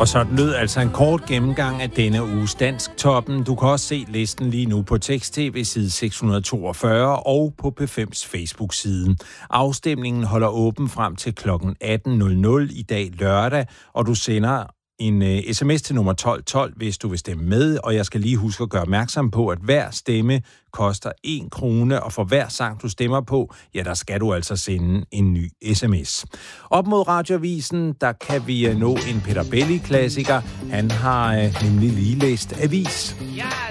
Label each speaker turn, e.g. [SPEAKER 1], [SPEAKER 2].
[SPEAKER 1] Og så lød altså en kort gennemgang af denne uges Dansktoppen. Du kan også se listen lige nu på Tekst-TV side 642 og på P5's Facebook-side. Afstemningen holder åben frem til kl. 18.00 i dag lørdag, og du sender en sms til nummer 1212, hvis du vil stemme med, og jeg skal lige huske at gøre opmærksom på, at hver stemme koster 1 krone, og for hver sang, du stemmer på, ja, der skal du altså sende en ny sms. Op mod Radioavisen, der kan vi nå en Peter Belli-klassiker. Han har nemlig lige læst avis.
[SPEAKER 2] Jeg